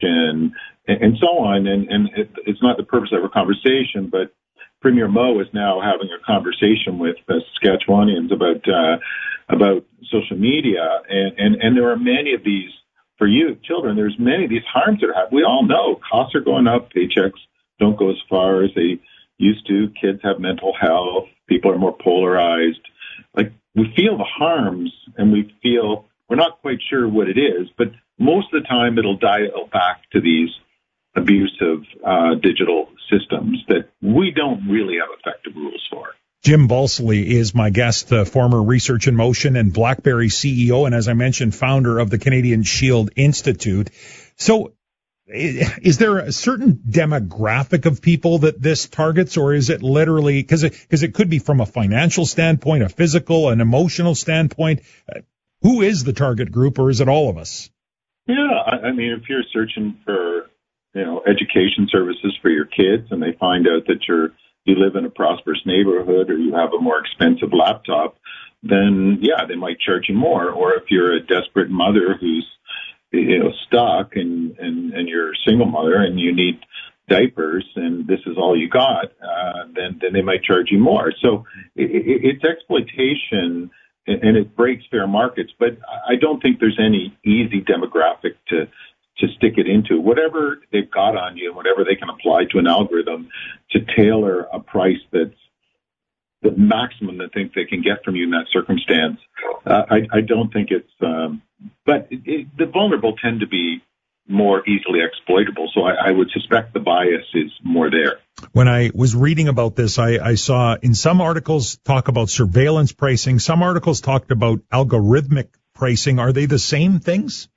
and so on. And it's not the purpose of our conversation, but Premier Moe is now having a conversation with Saskatchewanians about social media, and there are many of these for you children. There's many of these harms that are happening. We all know costs are going up, paychecks don't go as far as they used to. Kids have mental health. People are more polarized. Like, we feel the harms, and we're not quite sure what it is, but most of the time it'll dial back to these abusive digital systems that we don't really have effective rules for. Jim Balsillie is my guest, former Research in Motion and BlackBerry CEO, and as I mentioned, founder of the Canadian Shield Institute. So is there a certain demographic of people that this targets, or is it literally, because it could be from a financial standpoint, a physical, an emotional standpoint? Who is the target group, or is it all of us? Yeah, I mean, if you're searching for, education services for your kids and they find out that you live in a prosperous neighborhood or you have a more expensive laptop, then, yeah, they might charge you more. Or if you're a desperate mother who's, stuck and you're a single mother and you need diapers and this is all you got, then they might charge you more. So it's exploitation and it breaks fair markets, but I don't think there's any easy demographic to stick it into. Whatever they've got on you, whatever they can apply to an algorithm to tailor a price that's the maximum they think they can get from you in that circumstance. I don't think it's, but the vulnerable tend to be more easily exploitable. So I would suspect the bias is more there. When I was reading about this, I saw in some articles talk about surveillance pricing. Some articles talked about algorithmic pricing. Are they the same things?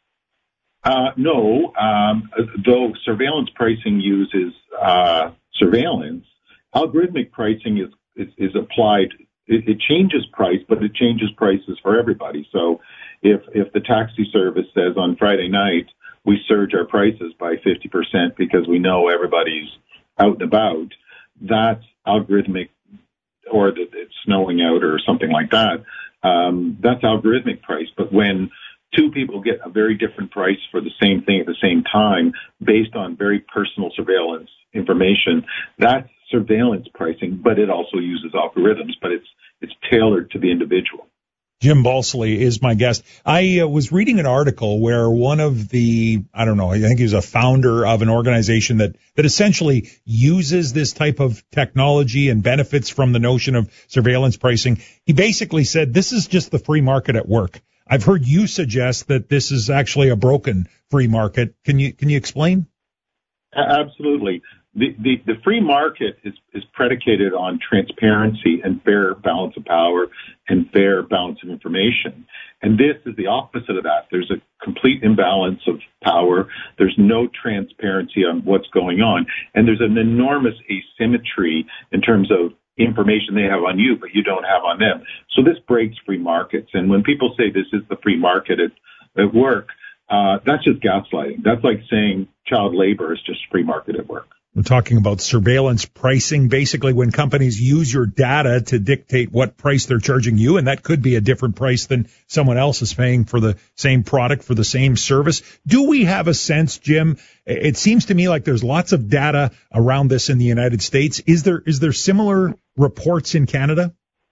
No, though surveillance pricing uses surveillance, algorithmic pricing is applied. It changes price, but it changes prices for everybody. So if the taxi service says on Friday night, we surge our prices by 50% because we know everybody's out and about, that's algorithmic, or that it's snowing out or something like that. That's algorithmic price. But when two people get a very different price for the same thing at the same time based on very personal surveillance information, that's surveillance pricing, but it also uses algorithms, but it's tailored to the individual. Jim Balsillie is my guest. I was reading an article where one of the, I think he was a founder of an organization that essentially uses this type of technology and benefits from the notion of surveillance pricing. He basically said, this is just the free market at work. I've heard you suggest that this is actually a broken free market. Can you explain? Absolutely. The free market is predicated on transparency and fair balance of power and fair balance of information. And this is the opposite of that. There's a complete imbalance of power. There's no transparency on what's going on. And there's an enormous asymmetry in terms of information they have on you, but you don't have on them. So this breaks free markets. And when people say this is the free market at work, that's just gaslighting. That's like saying child labor is just free market at work. We're talking about surveillance pricing, basically when companies use your data to dictate what price they're charging you, and that could be a different price than someone else is paying for the same product, for the same service. Do we have a sense, Jim? It seems to me like there's lots of data around this in the United States. Is there similar reports in Canada?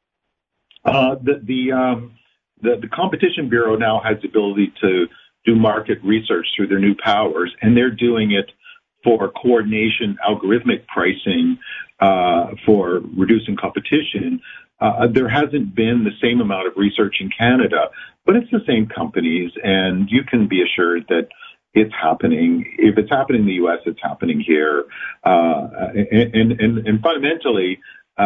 The Competition Bureau now has the ability to do market research through their new powers, and they're doing it for coordination, algorithmic pricing, for reducing competition. There hasn't been the same amount of research in Canada, but it's the same companies, and you can be assured that it's happening. If it's happening in the U.S., it's happening here. And fundamentally,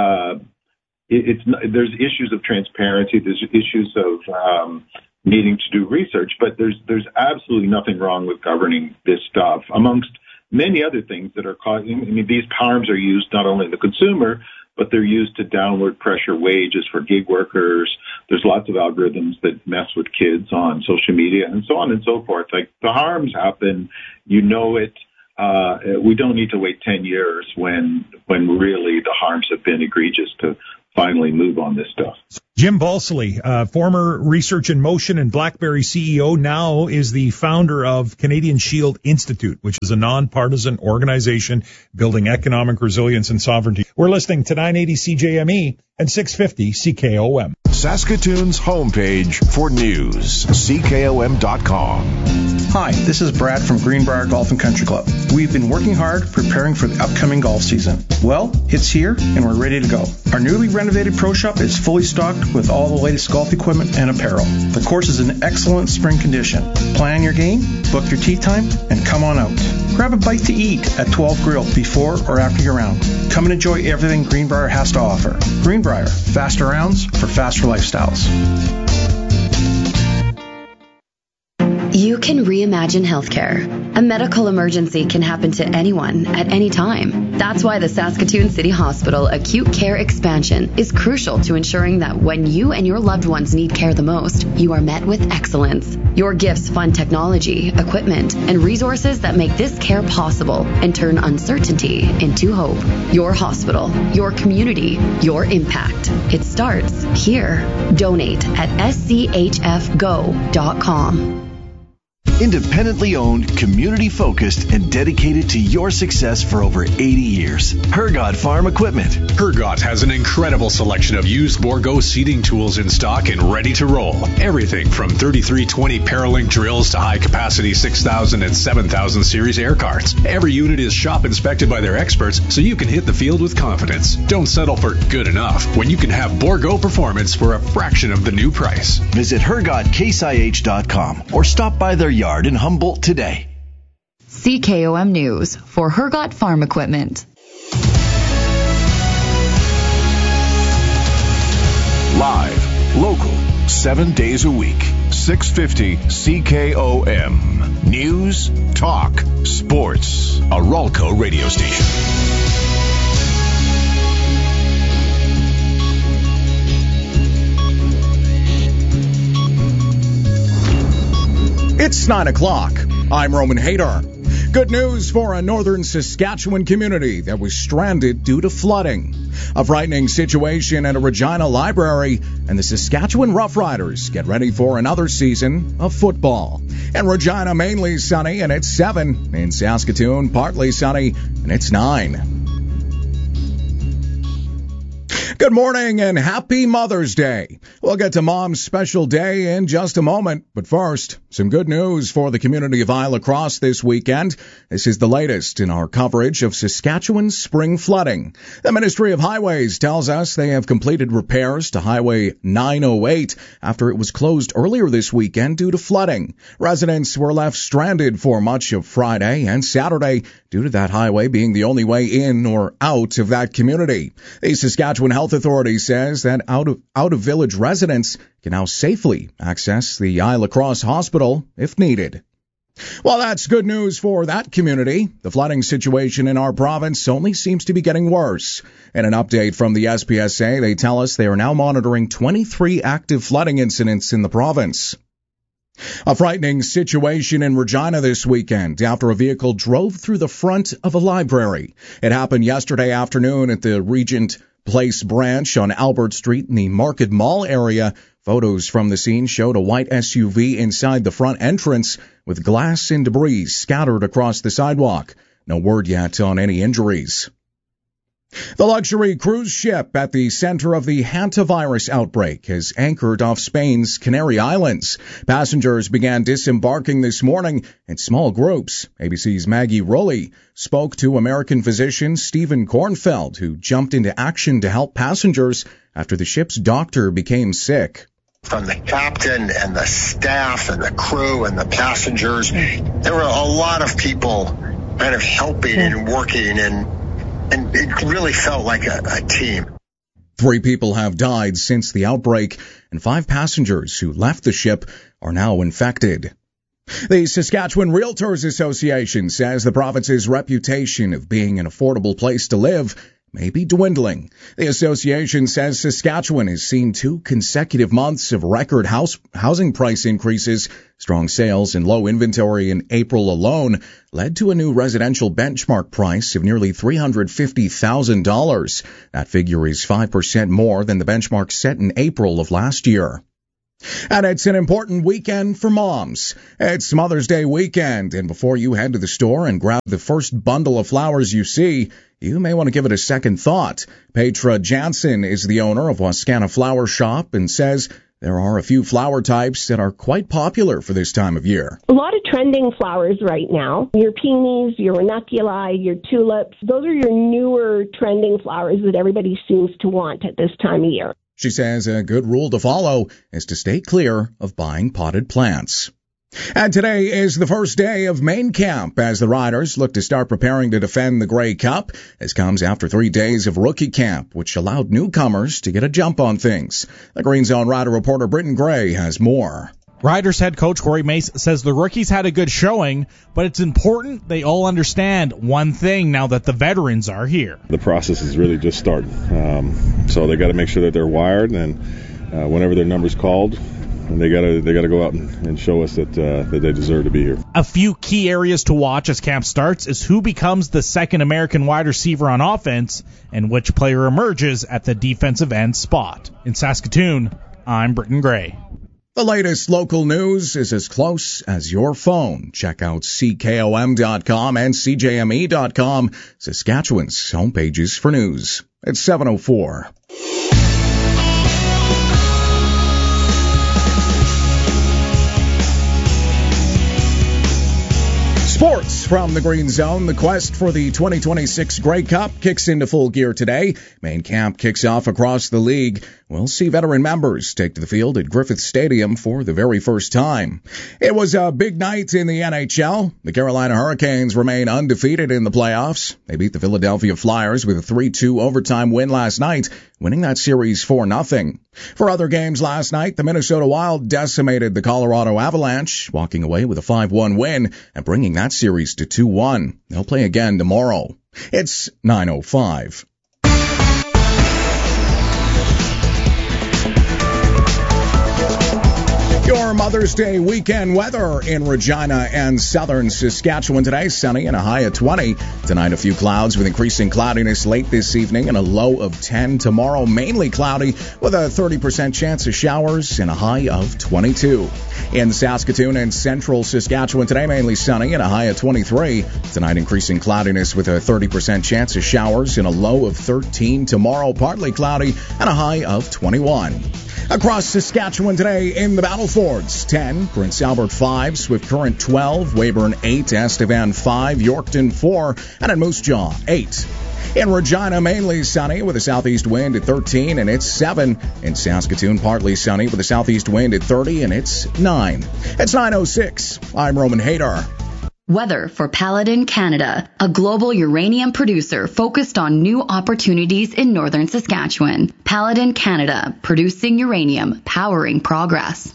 there's issues of transparency, there's issues of needing to do research, but there's absolutely nothing wrong with governing this stuff, amongst many other things that are causing. I mean, these harms are used not only in the consumer, but they're used to downward pressure wages for gig workers. There's lots of algorithms that mess with kids on social media and so on and so forth. Like, the harms happen, you know it. We don't need to wait 10 years when really the harms have been egregious to finally move on this stuff. Jim Balsillie, former Research in Motion and BlackBerry CEO, now is the founder of Canadian Shield Institute, which is a nonpartisan organization building economic resilience and sovereignty. We're listening to 980 CJME and 650 CKOM. Saskatoon's homepage for news, CKOM.com. Hi, this is Brad from Greenbrier Golf and Country Club. We've been working hard preparing for the upcoming golf season. Well, it's here and we're ready to go. Our newly renovated pro shop is fully stocked with all the latest golf equipment and apparel. The course is in excellent spring condition. Plan your game, book your tee time, and come on out. Grab a bite to eat at 12 Grill before or after your round. Come and enjoy everything Greenbrier has to offer. Greenbrier, faster rounds for faster lifestyles. You can reimagine healthcare. A medical emergency can happen to anyone at any time. That's why the Saskatoon City Hospital Acute Care Expansion is crucial to ensuring that when you and your loved ones need care the most, you are met with excellence. Your gifts fund technology, equipment, and resources that make this care possible and turn uncertainty into hope. Your hospital, your community, your impact. It starts here. Donate at schfgo.com. Independently owned, community-focused, and dedicated to your success for over 80 years. Hergott Farm Equipment. Hergott has an incredible selection of used Bourgault seeding tools in stock and ready to roll. Everything from 3320 Paralink drills to high-capacity 6000 and 7000 series air carts. Every unit is shop inspected by their experts, so you can hit the field with confidence. Don't settle for good enough when you can have Bourgault performance for a fraction of the new price. Visit HergottCaseIH.com or stop by their yard in Humboldt today. CKOM News for Hergott Farm Equipment. Live, local, 7 days a week. 650 CKOM. News, talk, sports. A Ralco radio station. It's 9 o'clock. I'm Roman Hadar. Good news for a northern Saskatchewan community that was stranded due to flooding. A frightening situation at a Regina library, and the Saskatchewan Roughriders get ready for another season of football. In Regina, mainly sunny, and it's 7. In Saskatoon, partly sunny, and it's 9. Good morning and happy Mother's Day. We'll get to Mom's special day in just a moment. But first, some good news for the community of Isle Across this weekend. This is the latest in our coverage of Saskatchewan's spring flooding. The Ministry of Highways tells us they have completed repairs to Highway 908 after it was closed earlier this weekend due to flooding. Residents were left stranded for much of Friday and Saturday due to that highway being the only way in or out of that community. The Saskatchewan Health Authority says that out-of-village residents can now safely access the Isle Across Hospital if needed. Well, that's good news for that community. The flooding situation in our province only seems to be getting worse. In an update from the SPSA, they tell us they are now monitoring 23 active flooding incidents in the province. A frightening situation in Regina this weekend after a vehicle drove through the front of a library. It happened yesterday afternoon at the Regent Place branch on Albert Street in the Market Mall area. Photos from the scene showed a white SUV inside the front entrance with glass and debris scattered across the sidewalk. No word yet on any injuries. The luxury cruise ship at the center of the hantavirus outbreak has anchored off Spain's Canary Islands. Passengers began disembarking this morning in small groups. ABC's Maggie Rowley spoke to American physician Stephen Kornfeld, who jumped into action to help passengers after the ship's doctor became sick. From the captain and the staff and the crew and the passengers, there were a lot of people kind of helping and working, and it really felt like a team. 3 people have died since the outbreak, and 5 passengers who left the ship are now infected. The Saskatchewan Realtors Association says the province's reputation of being an affordable place to live may be dwindling. The association says Saskatchewan has seen 2 consecutive months of record housing price increases. Strong sales and low inventory in April alone led to a new residential benchmark price of nearly $350,000. That figure is 5% more than the benchmark set in April of last year. And it's an important weekend for moms. It's Mother's Day weekend, and before you head to the store and grab the first bundle of flowers you see, you may want to give it a second thought. Petra Jansen is the owner of Wascana Flower Shop and says there are a few flower types that are quite popular for this time of year. A lot of trending flowers right now. Your peonies, your ranunculi, your tulips. Those are your newer trending flowers that everybody seems to want at this time of year. She says a good rule to follow is to stay clear of buying potted plants. And today is the first day of main camp as the Riders look to start preparing to defend the Grey Cup. This comes after 3 days of rookie camp, which allowed newcomers to get a jump on things. The Green Zone Rider reporter Britton Gray has more. Riders head coach Corey Mace says the rookies had a good showing, but it's important they all understand one thing now that the veterans are here. The process is really just starting, so they got to make sure that they're wired, and whenever their number's called, and they got to go out and show us that they deserve to be here. A few key areas to watch as camp starts is who becomes the second American wide receiver on offense and which player emerges at the defensive end spot. In Saskatoon, I'm Britton Gray. The latest local news is as close as your phone. Check out CKOM.com and CJME.com, Saskatchewan's homepages for news. It's 7:04. Sports from the Green Zone. The quest for the 2026 Grey Cup kicks into full gear today. Main camp kicks off across the league. We'll see veteran members take to the field at Griffith Stadium for the very first time. It was a big night in the NHL. The Carolina Hurricanes remain undefeated in the playoffs. They beat the Philadelphia Flyers with a 3-2 overtime win last night, winning that series 4-0. For other games last night, the Minnesota Wild decimated the Colorado Avalanche, walking away with a 5-1 win and bringing that series to 2-1. They'll play again tomorrow. It's 9:05. Your Mother's Day weekend weather in Regina and southern Saskatchewan today. Sunny and a high of 20. Tonight, a few clouds with increasing cloudiness late this evening and a low of 10. Tomorrow, mainly cloudy with a 30% chance of showers and a high of 22. In Saskatoon and central Saskatchewan today, mainly sunny and a high of 23. Tonight, increasing cloudiness with a 30% chance of showers and a low of 13. Tomorrow, partly cloudy and a high of 21. Across Saskatchewan today in the Battlefords, 10, Prince Albert 5, Swift Current 12, Weyburn 8, Estevan 5, Yorkton 4, and at Moose Jaw 8. In Regina, mainly sunny with a southeast wind at 13, and it's 7. In Saskatoon, partly sunny with a southeast wind at 30, and it's 9. It's 9:06. I'm Roman Hadar. Weather for Paladin Canada, a global uranium producer focused on new opportunities in northern Saskatchewan. Paladin Canada, producing uranium, powering progress.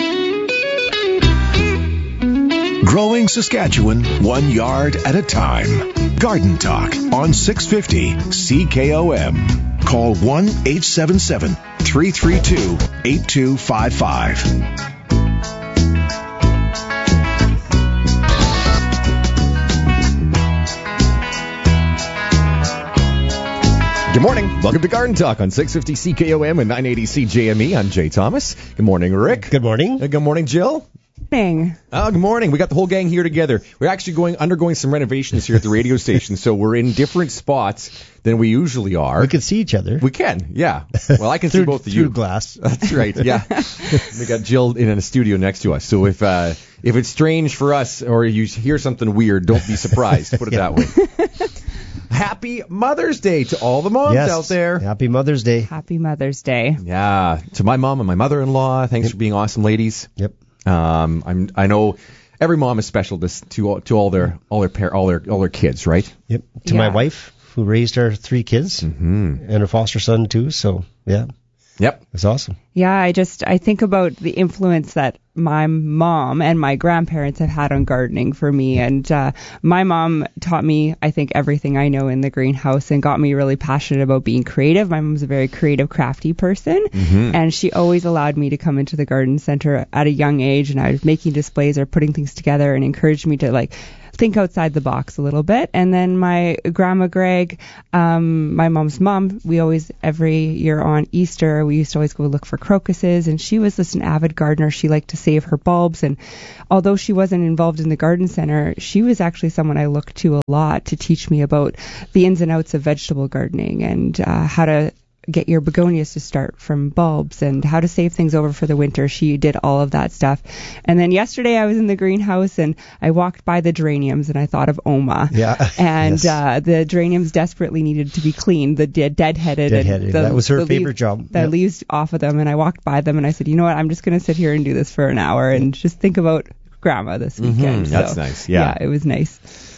Growing Saskatchewan 1 yard at a time. Garden Talk on 650 CKOM. Call 1-877-332-8255. Good morning. Welcome to Garden Talk on 650 CKOM and 980 CJME. I'm Jay Thomas. Good morning, Rick. Good morning. Good morning, Jill. Good morning. We got the whole gang here together. We're actually undergoing some renovations here at the radio station, so we're in different spots than we usually are. We can see each other. We can, yeah. Well, I can see both of you. Through glass. That's right, yeah. We got Jill in a studio next to us, so if it's strange for us or you hear something weird, don't be surprised. Put it that way. Happy Mother's Day to all the moms out there. Happy Mother's Day. Happy Mother's Day. Yeah, to my mom and my mother-in-law. Thanks for being awesome ladies. Yep. I know every mom is special to all their kids, right? Yep. To my wife, who raised our 3 kids, and her foster son too. So yeah. Yep. It's awesome. Yeah, I think about the influence that my mom and my grandparents have had on gardening for me. And my mom taught me, I think, everything I know in the greenhouse and got me really passionate about being creative. My mom's a very creative, crafty person, and she always allowed me to come into the garden center at a young age, and I was making displays or putting things together and encouraged me to like think outside the box a little bit. And then my grandma Greg, my mom's mom, we always, every year on Easter, we used to always go look for crocuses, and she was just an avid gardener. She liked to save her bulbs, and although she wasn't involved in the garden center, she was actually someone I looked to a lot to teach me about the ins and outs of vegetable gardening and how to get your begonias to start from bulbs and how to save things over for the winter. She did all of that stuff. And then yesterday I was in the greenhouse and I walked by the geraniums and I thought of Oma. Yeah. And the geraniums desperately needed to be cleaned. The dead-headed. That was her favorite job. The leaves off of them. And I walked by them and I said, you know what, I'm just going to sit here and do this for an hour and just think about Grandma this weekend. That's nice. Yeah, it was nice.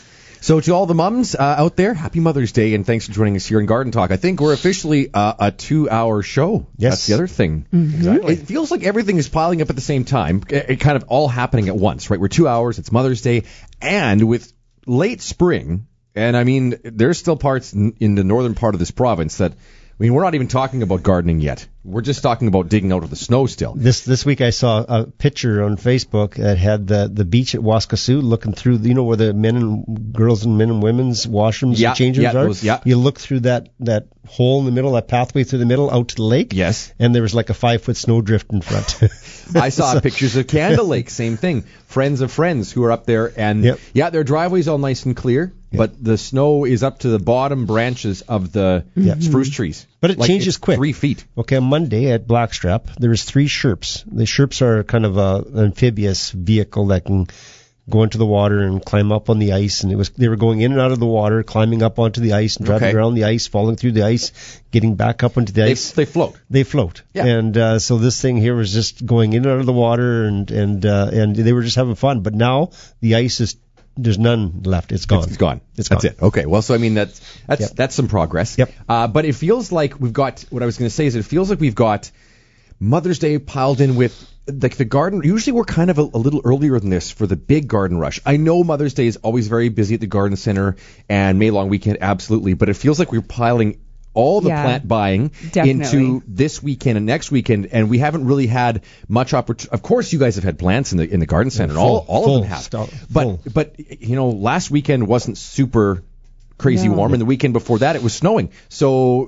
So to all the mums out there, happy Mother's Day, and thanks for joining us here in Garden Talk. I think we're officially a 2-hour show. Yes. That's the other thing. Exactly. It feels like everything is piling up at the same time, it kind of all happening at once, right? We're 2 hours, it's Mother's Day, and with late spring, and I mean, there's still parts in the northern part of this province that, I mean, we're not even talking about gardening yet. We're just talking about digging out of the snow still. This week I saw a picture on Facebook that had the beach at Waskasiu looking through, where the girls and men and women's washrooms and change rooms are? You look through that hole in the middle, that pathway through the middle out to the lake. Yes. And there was like a 5-foot snowdrift in front. I saw pictures of Candle Lake, same thing. Friends of friends who are up there, and their driveway's all nice and clear, but the snow is up to the bottom branches of the spruce trees. But it changes quick. 3 feet. Okay, on Monday at Blackstrap, there was 3 Sherps. The Sherps are kind of an amphibious vehicle that can go into the water and climb up on the ice. And they were going in and out of the water, climbing up onto the ice and driving around the ice, falling through the ice, getting back up onto the ice. They float. They float. Yeah. And so this thing here was just going in and out of the water, and they were just having fun. But now the ice is. There's none left. It's gone. It's gone. It's gone. That's it. Okay. Well, so I mean that's some progress. Yep. But it feels like we've got. What I was going to say is it feels like we've got Mother's Day piled in with like the garden. Usually we're kind of a little earlier than this for the big garden rush. I know Mother's Day is always very busy at the garden center and May long weekend, absolutely. But it feels like we're piling all the plant buying into this weekend and next weekend, and we haven't really had much opportunity. Of course, you guys have had plants in the garden center. All of them have. But last weekend wasn't super crazy warm, and the weekend before that it was snowing. So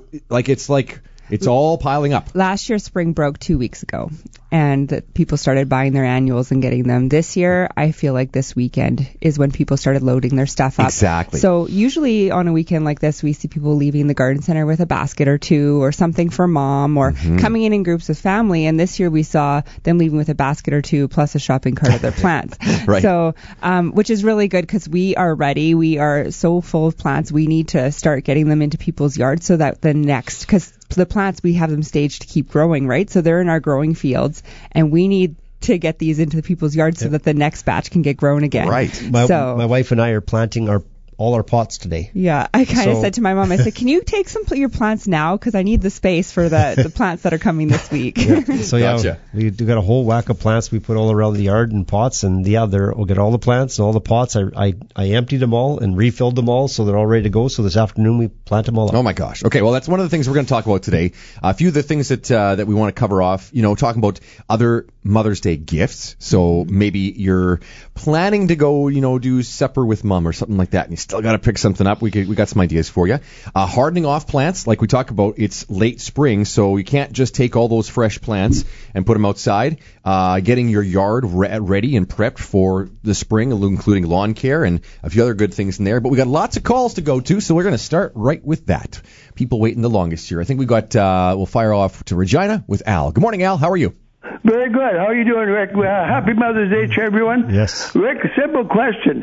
it's all piling up. Last year, spring broke 2 weeks ago, and people started buying their annuals and getting them. This year, I feel like this weekend is when people started loading their stuff up. Exactly. So usually on a weekend like this, we see people leaving the garden center with a basket or two or something for mom or coming in groups with family. And this year we saw them leaving with a basket or two plus a shopping cart of their plants. Right. So, which is really good because we are ready. We are so full of plants. We need to start getting them into people's yards so that because the plants, we have them staged to keep growing, right? So they're in our growing fields, and we need to get these into the people's yards so that the next batch can get grown again. Right. My wife and I are planting all our pots today. Yeah, I kind of said to my mom, I said, can you take some your plants now? Because I need the space for the plants that are coming this week. Yeah. So we got a whole whack of plants we put all around the yard in pots, and we'll get all the plants and all the pots. I emptied them all and refilled them all, so they're all ready to go. So this afternoon we plant them all up. Oh my gosh. Okay, well that's one of the things we're going to talk about today. A few of the things that we want to cover off. Talking about other Mother's Day gifts. So maybe you're planning to go, do supper with mom or something like that, and you still got to pick something up. We got some ideas for you. Hardening off plants, like we talk about, it's late spring, so you can't just take all those fresh plants and put them outside. Getting your yard ready and prepped for the spring, including lawn care and a few other good things in there. But we got lots of calls to go to, so we're going to start right with that. People waiting the longest here. I think we got. We'll fire off to Regina with Al. Good morning, Al. How are you? Very good. How are you doing, Rick? Happy Mother's Day to everyone. Yes. Rick, simple question.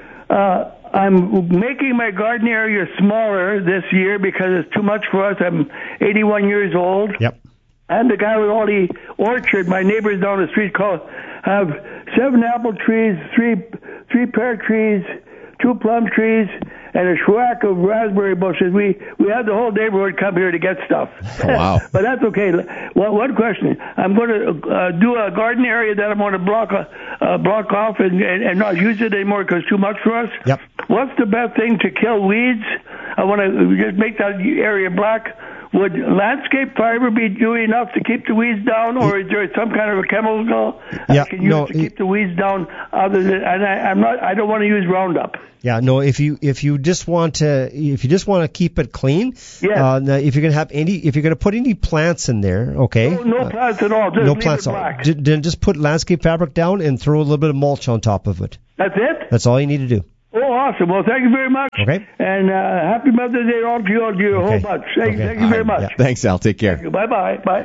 I'm making my garden area smaller this year because it's too much for us. I'm 81 years old. Yep. And the guy with all the orchard, my neighbors down the street have 7 apple trees, 3 pear trees, 2 plum trees, and a schwack of raspberry bushes. We had the whole neighborhood come here to get stuff. Oh, wow. But that's okay. One question. I'm going to do a garden area that I'm going to block off and not use it anymore because it's too much for us. Yep. What's the best thing to kill weeds? I want to just make that area black. Would landscape fiber be doing enough to keep the weeds down, or is there some kind of a chemical I can use to keep the weeds down? Other than, and I don't want to use Roundup. Yeah, no. If you just want to keep it clean, now if you're gonna put any plants in there, okay? No plants at all. Just no leave plants it at all. black. Then just put landscape fabric down and throw a little bit of mulch on top of it. That's it? That's all you need to do. Oh, awesome. Well, thank you very much. Okay. And happy Mother's Day all to you, a whole bunch. Thank you very much. Yeah. Thanks, Al. Take care. Bye-bye. Bye.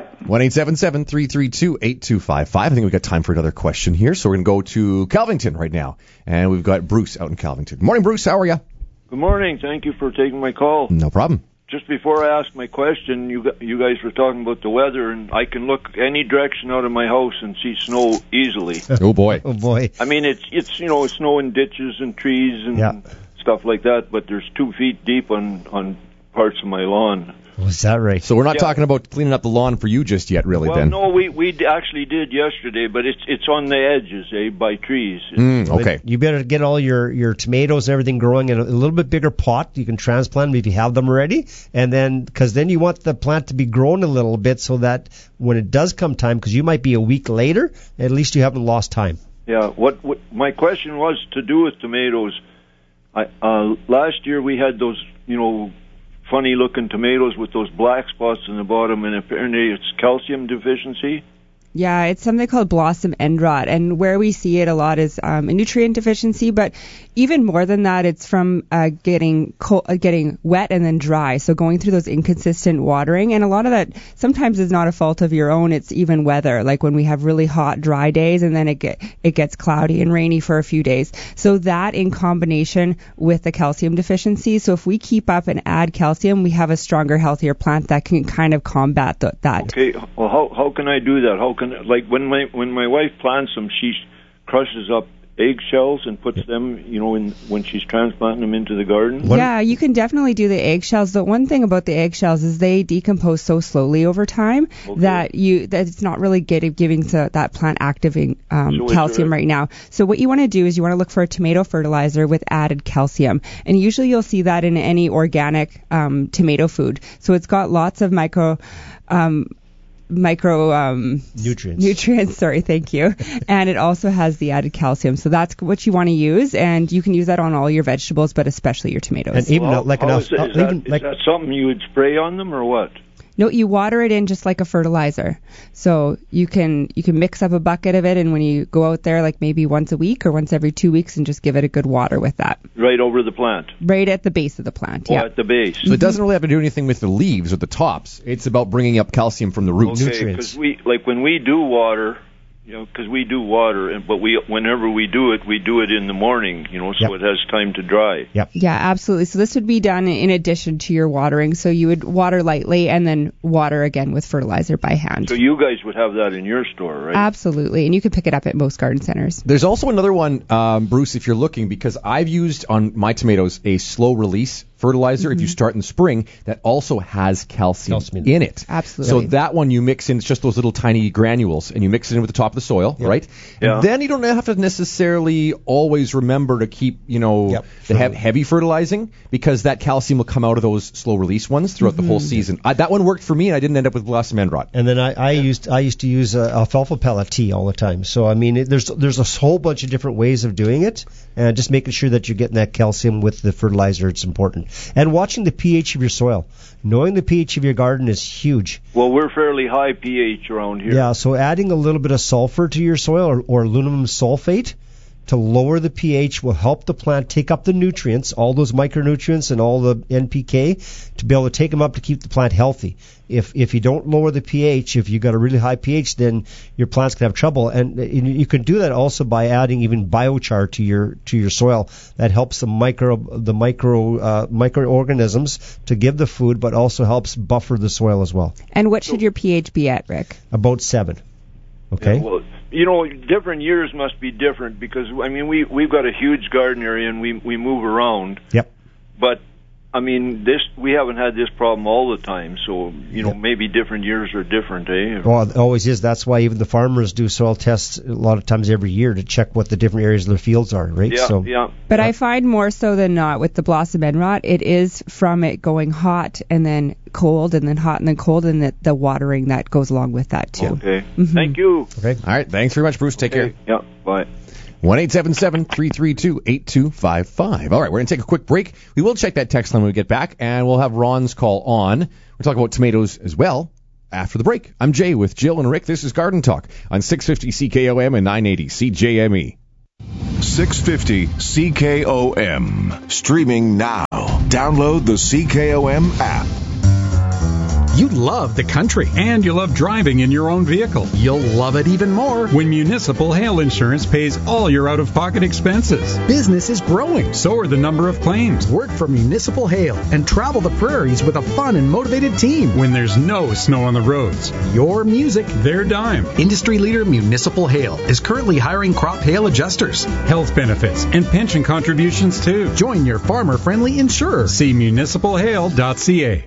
1-877-332-8255. I think we've got time for another question here, so we're going to go to Calvington right now. And we've got Bruce out in Calvington. Morning, Bruce. How are you? Good morning. Thank you for taking my call. No problem. Just before I ask my question, you guys were talking about the weather, and I can look any direction out of my house and see snow easily. Oh boy! Oh boy! I mean, it's snow in ditches and trees and stuff like that, but there's 2 feet deep on parts of my lawn. Was that right? So we're not talking about cleaning up the lawn for you just yet, really, well, then? No, we actually did yesterday, but it's on the edges, by trees. Okay. You better get all your tomatoes and everything growing in a little bit bigger pot. You can transplant them if you have them already, and because then you want the plant to be grown a little bit so that when it does come time, because you might be a week later, at least you haven't lost time. Yeah. What my question was to do with tomatoes. Last year we had those, funny-looking tomatoes with those black spots in the bottom, and apparently it's calcium deficiency. Yeah, it's something called blossom end rot, and where we see it a lot is a nutrient deficiency, but even more than that, it's from getting wet and then dry, so going through those inconsistent watering, and a lot of that sometimes is not a fault of your own, it's even weather, like when we have really hot, dry days, and then it gets cloudy and rainy for a few days. So that in combination with the calcium deficiency, so if we keep up and add calcium, we have a stronger, healthier plant that can kind of combat that. Okay, well, how can I do that? How can, like, when my wife plants them, she crushes up eggshells and puts them, when she's transplanting them into the garden? Yeah, you can definitely do the eggshells. The one thing about the eggshells is they decompose so slowly over time that it's not really giving to that plant activating calcium right now. So what you want to do is you want to look for a tomato fertilizer with added calcium, and usually you'll see that in any organic tomato food. So it's got lots of nutrients, sorry, thank you. And it also has the added calcium. So that's what you want to use, and you can use that on all your vegetables, but especially your tomatoes. And even is that something you would spray on them or what? No, you water it in just like a fertilizer. So you can mix up a bucket of it, and when you go out there, like maybe once a week or once every 2 weeks, and just give it a good water with that. Right over the plant? Right at the base of the plant, yeah. At the base. So it doesn't really have to do anything with the leaves or the tops. It's about bringing up calcium from the roots. Okay, because when we do water, because we do water, but whenever we do it in the morning, so it has time to dry. Yep. Yeah, absolutely. So this would be done in addition to your watering. So you would water lightly and then water again with fertilizer by hand. So you guys would have that in your store, right? Absolutely, and you can pick it up at most garden centers. There's also another one, Bruce, if you're looking, because I've used on my tomatoes a slow release fertilizer if you start in the spring that also has calcium in it. Absolutely. So that one you mix in, it's just those little tiny granules, and you mix it in with the top of the soil, right? Yeah. And then you don't have to necessarily always remember to keep, the heavy fertilizing, because that calcium will come out of those slow release ones throughout the whole season. That one worked for me, and I didn't end up with blossom end rot. And then I used to use alfalfa pellet tea all the time. So I mean, there's a whole bunch of different ways of doing it, and just making sure that you're getting that calcium with the fertilizer. It's important. And watching the pH of your soil. Knowing the pH of your garden is huge. Well, we're fairly high pH around here. Yeah, so adding a little bit of sulfur to your soil or aluminum sulfate to lower the pH will help the plant take up the nutrients, all those micronutrients and all the NPK, to be able to take them up to keep the plant healthy. If you don't lower the pH, if you've got a really high pH, then your plants can have trouble. And you can do that also by adding even biochar to your soil. That helps the microorganisms to give the food, but also helps buffer the soil as well. And what should your pH be at, Rick? About 7. Okay. Yeah, well, different years must be different because, I mean, we've got a huge garden area and we move around. Yep. but I mean, we haven't had this problem all the time, so maybe different years are different, eh? Well, it always is. That's why even the farmers do soil tests a lot of times every year to check what the different areas of their fields are, right? Yeah. But I find more so than not with the blossom end rot, it is from it going hot and then cold and then hot and then cold, and the watering that goes along with that too. Okay. Thank you. Okay. All right. Thanks very much, Bruce. Take care. Yeah. Bye. 1-877-332-8255. All right, we're going to take a quick break. We will check that text line when we get back, and we'll have Ron's call on. We're talking about tomatoes as well after the break. I'm Jay with Jill and Rick. This is Garden Talk on 650 CKOM and 980 CJME. 650 CKOM. Streaming now. Download the CKOM app. You love the country, and you love driving in your own vehicle. You'll love it even more when Municipal Hail Insurance pays all your out-of-pocket expenses. Business is growing, so are the number of claims. Work for Municipal Hail and travel the prairies with a fun and motivated team when there's no snow on the roads. Your music, their dime. Industry leader Municipal Hail is currently hiring crop hail adjusters, health benefits, and pension contributions too. Join your farmer-friendly insurer. See municipalhail.ca.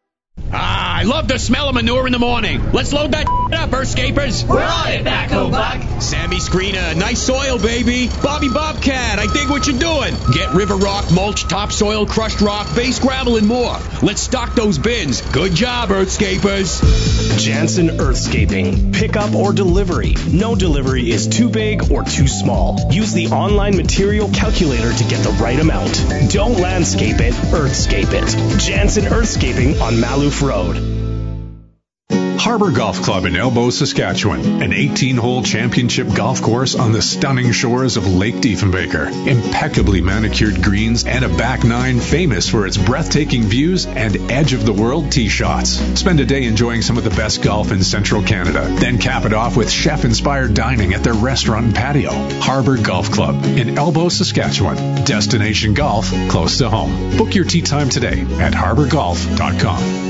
I love the smell of manure in the morning. Let's load that up, Earthscapers. We're on it, Backhoe Buck. Sammy Screener, nice soil, baby. Bobby Bobcat, I dig what you're doing. Get river rock, mulch, topsoil, crushed rock, base gravel, and more. Let's stock those bins. Good job, Earthscapers. Jansen Earthscaping. Pickup or delivery. No delivery is too big or too small. Use the online material calculator to get the right amount. Don't landscape it, Earthscape it. Jansen Earthscaping on Maloof Road. Harbor Golf Club in Elbow, Saskatchewan, an 18-hole championship golf course on the stunning shores of Lake Diefenbaker. Impeccably manicured greens and a back nine famous for its breathtaking views and edge-of-the-world tee shots. Spend a day enjoying some of the best golf in Central Canada. Then cap it off with chef-inspired dining at their restaurant and patio. Harbor Golf Club in Elbow, Saskatchewan. Destination golf close to home. Book your tee time today at harborgolf.com.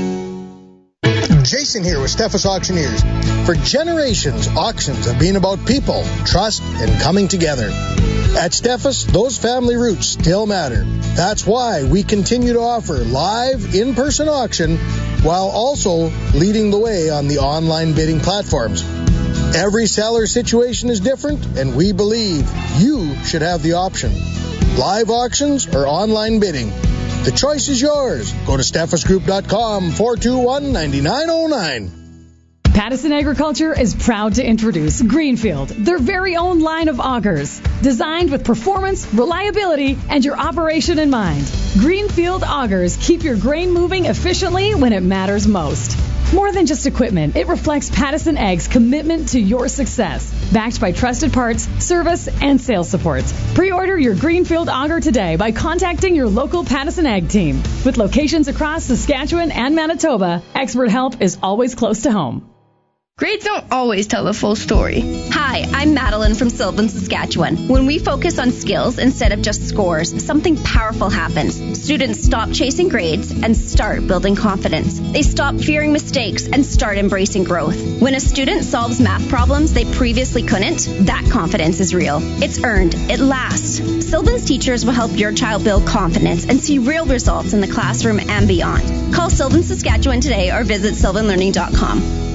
Jason here with Steffes Auctioneers. For generations, auctions have been about people, trust, and coming together. At Steffes, those family roots still matter. That's why we continue to offer live, in-person auction while also leading the way on the online bidding platforms. Every seller situation is different, and we believe you should have the option. Live auctions or online bidding. The choice is yours. Go to steffesgroup.com, 421-9909. Pattison Agriculture is proud to introduce Greenfield, their very own line of augers, designed with performance, reliability, and your operation in mind. Greenfield augers keep your grain moving efficiently when it matters most. More than just equipment, it reflects Pattison Ag's commitment to your success. Backed by trusted parts, service, and sales support. Pre-order your Greenfield auger today by contacting your local Pattison Ag team. With locations across Saskatchewan and Manitoba, expert help is always close to home. Grades don't always tell the full story. Hi, I'm Madeline from Sylvan, Saskatchewan. When we focus on skills instead of just scores, something powerful happens. Students stop chasing grades and start building confidence. They stop fearing mistakes and start embracing growth. When a student solves math problems they previously couldn't, that confidence is real. It's earned. It lasts. Sylvan's teachers will help your child build confidence and see real results in the classroom and beyond. Call Sylvan, Saskatchewan today or visit sylvanlearning.com.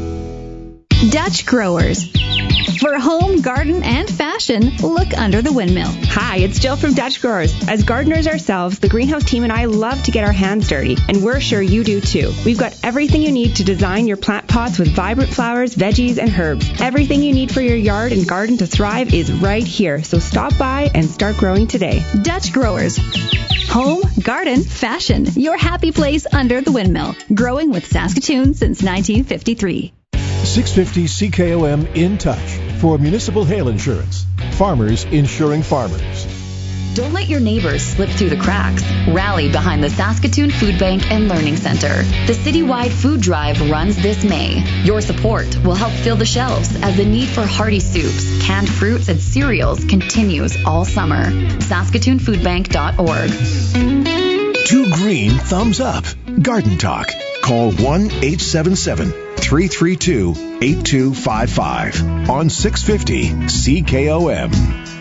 Dutch Growers. For home, garden, and fashion, look under the windmill. Hi, it's Jill from Dutch Growers. As gardeners ourselves, the greenhouse team and I love to get our hands dirty, and we're sure you do too. We've got everything you need to design your plant pots with vibrant flowers, veggies, and herbs. Everything you need for your yard and garden to thrive is right here, so stop by and start growing today. Dutch Growers. Home, garden, fashion. Your happy place under the windmill. Growing with Saskatoon since 1953. 650 CKOM in touch for Municipal Hail Insurance. Farmers insuring farmers. Don't let your neighbors slip through the cracks. Rally behind the Saskatoon Food Bank and Learning Center. The citywide food drive runs this May. Your support will help fill the shelves as the need for hearty soups, canned fruits, and cereals continues all summer. SaskatoonFoodBank.org. 2 green thumbs up. Garden Talk. Call 1-877-332-8255 on 650 CKOM.